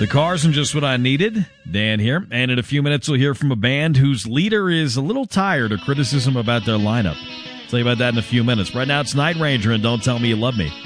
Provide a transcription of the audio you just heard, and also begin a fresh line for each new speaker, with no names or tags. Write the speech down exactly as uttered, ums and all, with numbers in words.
The Cars and Just What I Needed. Dan here. And in a few minutes, we'll hear from a band whose leader is a little tired of criticism about their lineup. I'll tell you about that in a few minutes. Right now, it's Night Ranger and Don't Tell Me You Love Me.